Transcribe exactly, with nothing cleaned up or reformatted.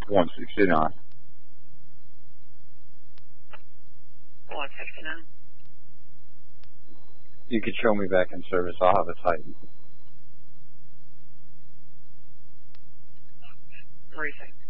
one sixty-nine. one sixty-nine. You could show me back in service. I'll have a Titan. What do you think?